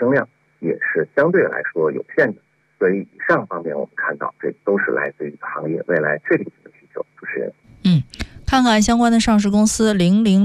增量也是相对来说有限的。所以以上方面我们看到，这都是来自于行业未来确定性的需求。主持人， 看看相关的上市公司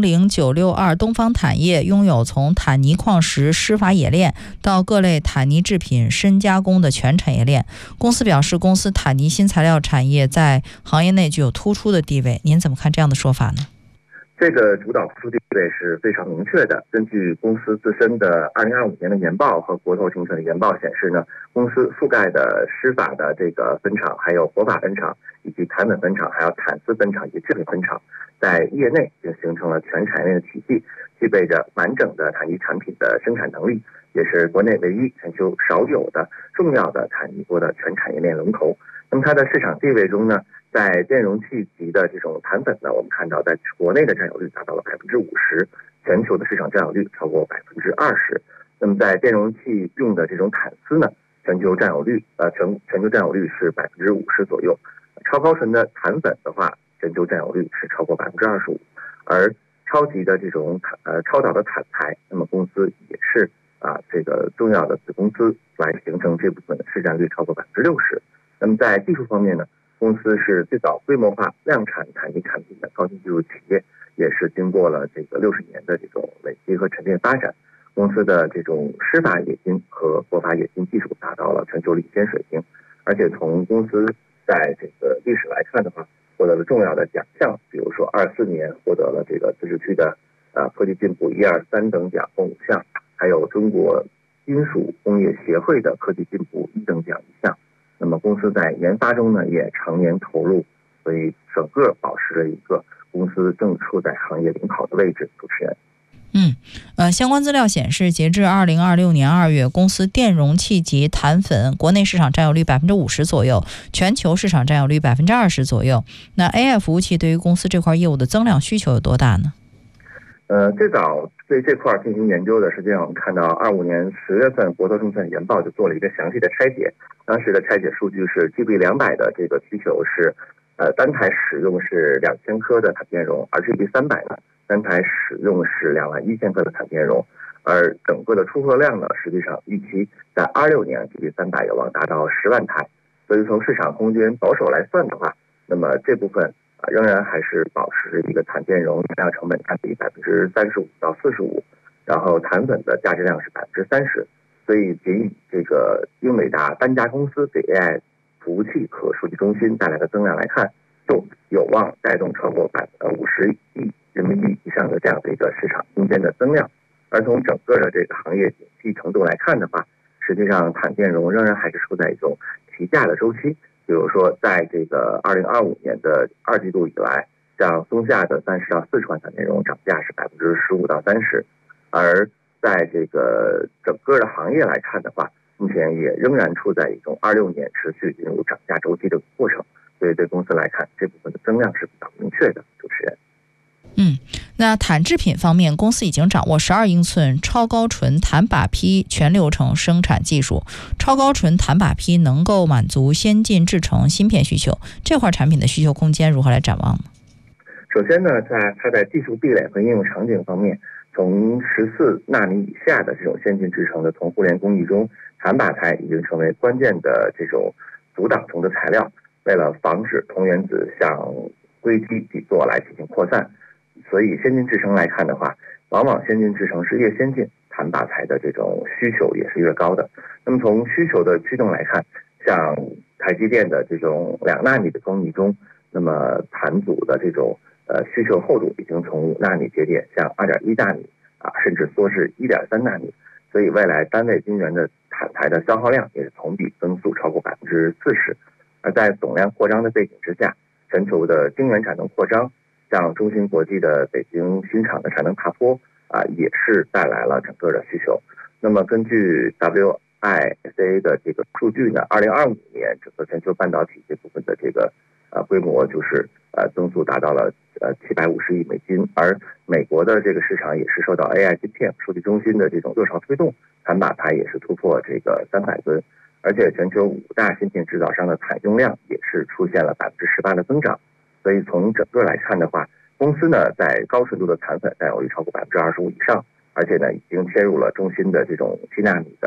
000962东方坦业，拥有从坦尼矿石施法冶炼到各类坦尼制品深加工的全产业链。公司表示，公司坦尼新材料产业在行业内具有突出的地位。您怎么看这样的说法呢？ 这个主导突出地位是非常明确的。根据公司自身的2025年的年报和国投证券的研报显示呢，公司覆盖的施法的这个分厂，还有活法分厂，以及坦粉分厂，还有坦丝分厂以及制品分厂，在业内就形成了全产业链的体系，具备着完整的坦尼产品的生产能力，也是国内唯一、全球少有的重要的坦尼锅的全产业链龙头。那么它的市场地位中呢，在电容器级的这种坦粉呢，我们看到在国内的占有率达到了50%，全球的市场占有率超过20%。那么在电容器用的这种坦丝呢，全球占有率是50%左右。超高纯的坦粉的话，全球占有率是超过25%。而超级的这种超导的坦材，那么公司也是这个重要的子公司来形成这部分的市占率超过60%。那么在技术方面呢，公司是最早规模化量产坦尼产品的高新技术企业，也是经过了这个60年的这种累积和沉淀发展，公司的这种施法冶金和活法冶金技术达到了全球领先水平。而且从公司在这个历史来看的话，获得了重要的奖项，比如说24年获得了这个自治区的科技进步1、2、3等奖共5项，还有中国金属工业协会的科技进步1等奖1项。那么公司在研发中呢也常年投入，所以整个保持着一个公司正处在行业领跑的位置。主持人， 相关资料显示，截至2026年2月，公司电容器及坦粉国内市场占有率50%左右，全球市场占有率20%左右。那 AI 服务器对于公司这块业务的增量需求有多大呢？ 最早对这块进行研究的，实际上我们看到25年10月份国投证券研报就做了一个详细的拆解。当时的拆解数据是 GB200 的这个需求是单台使用是2000颗的坦电容，而 GB300 呢单台使用是21000颗的坦电容，而整个的出货量呢，实际上预期在26年 GB300 有望达到10万台。所以从市场空间保守来算的话，那么这部分仍然还是保持一个坦电容原料成本占比35%到45%，然后坦粉的价值量是30%。所以仅以这个英伟达单家公司给 AI 服务器和数据中心带来的增量来看，就有望带动超过50亿人民币以上的这样的一个市场空间的增量。而从整个的这个行业景气程度来看的话，实际上坦电容仍然还是处在一种提价的周期。比如说在这个2025年的2季度以来，像松下的30到40万坦电容涨价是15%到30%，而在这个整个的行业来看的话，目前也仍然处在一种26年持续进入涨价周期的过程。所以对公司来看，这部分的增量是比较明确的。主持人， 那坦制品方面，公司已经掌握12英寸超高纯坦靶坯全流程生产技术。超高纯坦靶坯能够满足先进制程芯片需求，这块产品的需求空间如何来展望呢？ 首先呢，它在技术壁垒和应用场景方面，从14纳米以下的这种先进制程的同互联工艺中，坦靶材已经成为关键的这种阻挡层的材料。为了防止同原子向硅基底座来进行扩散，所以先进制程来看的话，往往先进制程是越先进，坦靶材的这种需求也是越高的。那么从需求的驱动来看，像台积电的这种2纳米的工艺中，那么坦组的这种需求厚度已经从5纳米节点向2.1纳米甚至说是1.3纳米。所以未来单位晶圆的坦材的消耗量也是同比增速超过40%。而在总量扩张的背景之下，全球的晶圆产能扩张，像中芯国际的北京新厂的产能爬坡也是带来了整个的需求。那么根据 WISA 的这个数据呢，2025年整个全球半导体这部分的这个规模就是增速达到了750亿美金。而美国的这个市场也是受到 AI 芯片数据中心的这种热潮推动，坦靶材也是突破这个300吨。而且全球5大芯片制造商的产用量也是出现了18%的增长。所以从整个来看的话，公司呢在高纯度的坦粉占有率超过25%以上，而且呢已经切入了中芯的这种7纳米的